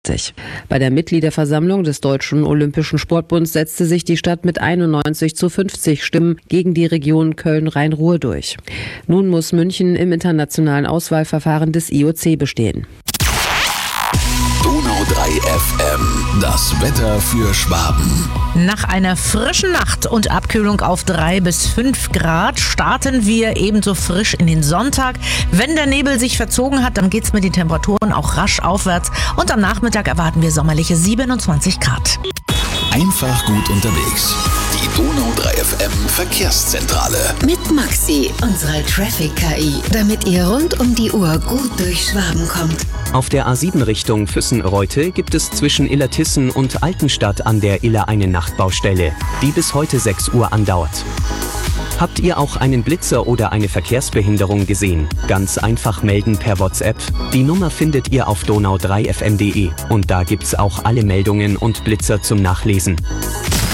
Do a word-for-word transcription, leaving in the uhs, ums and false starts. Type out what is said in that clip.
Bei der Mitgliederversammlung des Deutschen Olympischen Sportbunds setzte sich die Stadt mit einundneunzig zu fünfzig Stimmen gegen die Region Köln-Rhein-Ruhr durch. Nun muss München im internationalen Auswahlverfahren des I O C bestehen. Donau drei F M, das Wetter für Schwaben. Nach einer frischen Nacht und Abkühlung auf drei bis fünf Grad starten wir ebenso frisch in den Sonntag. Wenn der Nebel sich verzogen hat, dann geht es mit den Temperaturen auch rasch aufwärts. Und am Nachmittag erwarten wir sommerliche siebenundzwanzig Grad. Einfach gut unterwegs. Die Donau drei F M Verkehrszentrale. Mit Maxi, unserer Traffic-K I, damit ihr rund um die Uhr gut durch Schwaben kommt. Auf der A sieben Richtung Füssen-Reute gibt es zwischen Illertissen und Altenstadt an der Iller eine Nachtbaustelle, die bis heute sechs Uhr andauert. Habt ihr auch einen Blitzer oder eine Verkehrsbehinderung gesehen? Ganz einfach melden per WhatsApp. Die Nummer findet ihr auf donau drei f m punkt de und da gibt's auch alle Meldungen und Blitzer zum Nachlesen.